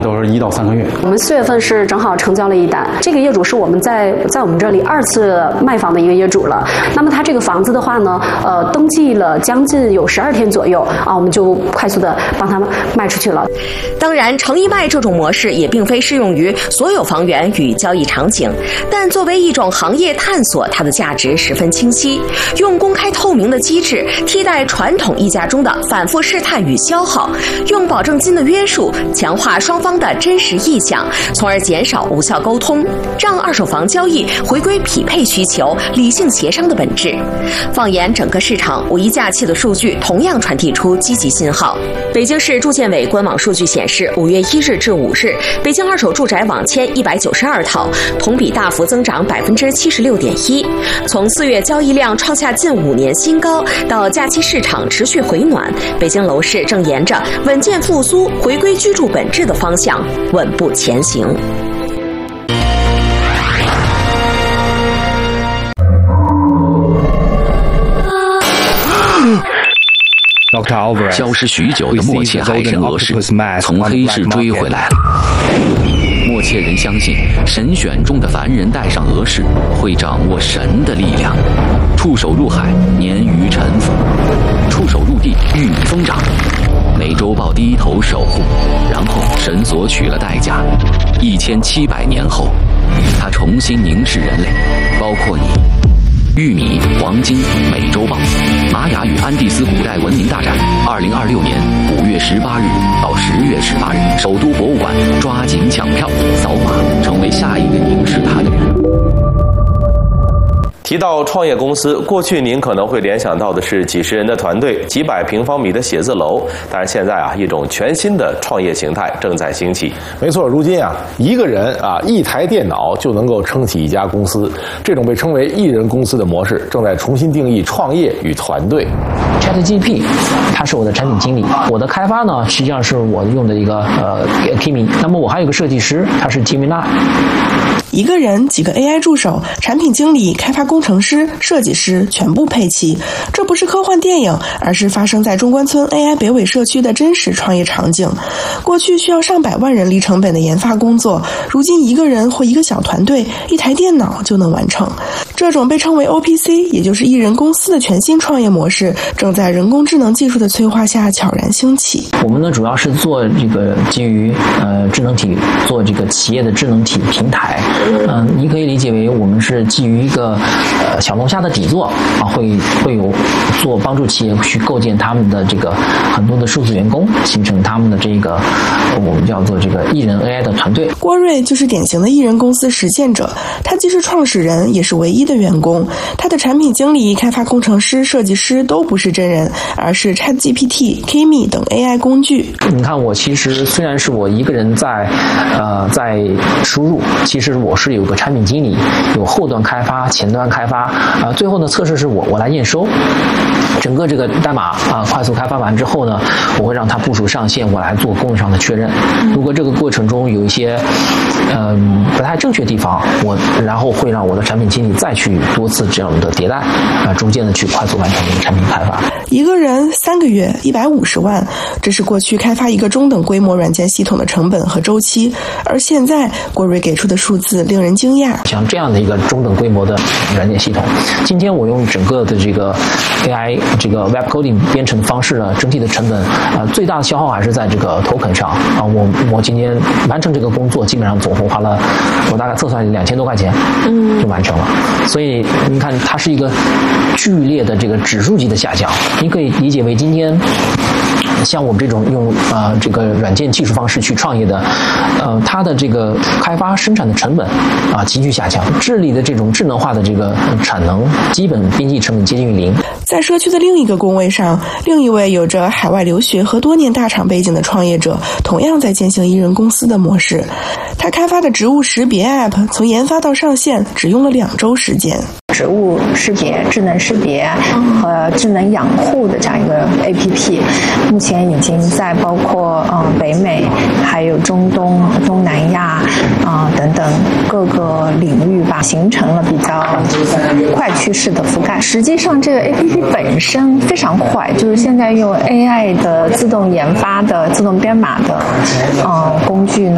都是1到3个月。 我们4月份是正好成交了一单，这个业主是我们在我们这里2次卖房的一个业主了。那么他这个房子的话呢，登记了将近有12天左右啊，我们就快速的帮他卖出去了。 当然，诚意卖这种模式也并非适用于所有房源与交易场景，但作为一种行业探索，它的价值十分清晰。用公开透明的机制替代传统议价中的反复试探与消耗，用保证金的约束强化双方的真实意向，从而减少无效沟通，让二手房交易回归匹配需求、理性协商的本质。放眼整个市场，5一假期的数据同样传递出积极信号。北京市住建委官网数据显示，5月1日至5日，北京二手住宅网签192套，同比大幅增长76.1%。从4月交易量创下近5年新高，到假期市场持续回暖，北京楼市正沿着稳健复苏、回归居住本质的方向稳步前行。 消失许久的默契海神俄氏从黑市追回来了。默契人相信，神选中的凡人带上俄氏，会掌握神的力量。触手入海，鲶鱼沉浮；触手入地，玉米疯长。美洲豹低头守护，然后神索取了代价。1700年后，他重新凝视人类，包括你。玉米、黄金、美洲豹、玛雅与安第斯古代文明大战，2026年5月18日到10月18日，首都博物馆，抓紧抢票，扫码成为下一个凝视他的人。 提到创业公司，过去您可能会联想到的是几十人的团队、几百平方米的写字楼，但是现在一种全新的创业形态正在兴起。 没错，如今一个人一台电脑就能够撑起一家公司，这种被称为一人公司的模式正在重新定义创业与团队。 ChatGPT 它是我的产品经理，我的开发呢实际上是我用的一个Kimi， 那么我还有一个设计师，他是 Gemini。 一个人几个 AI 助手、产品经理、开发工程师、设计师全部配齐，这不是科幻电影，而是发生在中关村 AI 北纬社区的真实创业场景。过去需要上百万人力成本的研发工作，如今一个人或一个小团队、一台电脑就能完成。这种被称为 OPC， 也就是一人公司的全新创业模式，正在人工智能技术的催化下悄然兴起。 我们呢主要是做这个基于智能体，做这个企业的智能体平台。你可以理解为我们是基于一个小龙虾的底座会有做帮助企业去构建他们的这个很多的数字员工，形成他们的这个我们叫做这个一人 AI 的团队。 郭瑞就是典型的一人公司实践者，他既是创始人，也是唯一的员工。他的产品经理、开发工程师、设计师都不是真人，而是 ChatGPT、Kimi 等 AI 工具。 你看，我其实虽然是我一个人在输入，其实我是有个产品经理，有后端开发、前端开发，最后呢测试是我来验收。整个这个代码快速开发完之后呢，我会让它部署上线，我来做功能上的确认。如果这个过程中有一些不太正确地方，然后会让我的产品经理再去多次这样的迭代，逐渐的去快速完成这个产品开发。 一个人3个月150万，这是过去开发一个中等规模软件系统的成本和周期，而现在郭瑞给出的数字令人惊讶。 像这样的一个中等规模的软件系统，今天我用整个的这个 AI 这个 Web Coding 编程的方式呢，整体的成本最大的消耗还是在这个 token 上我今天完成这个工作，基本上总共花了我大概测算2000多块钱就完成了。所以你看，它是一个剧烈的这个指数级的下降。你可以理解为今天像我们这种用这个软件技术方式去创业的，它的这个开发生产的成本急剧下降，治理的这种智能化的这个产能基本边际成本接近于0。 在社区的另一个工位上，另一位有着海外留学和多年大厂背景的创业者同样在践行一人公司的模式。他开发的植物识别 App 从研发到上线只用了2周时间。 植物识别、智能识别和智能养护的这样一个 APP， 目前已经在包括北美、还有中东、东南亚等等各个领域吧，形成了比较快趋势的覆盖。实际上，这个 APP 本身非常快，就是现在用 AI 的自动研发的、自动编码的工具呢，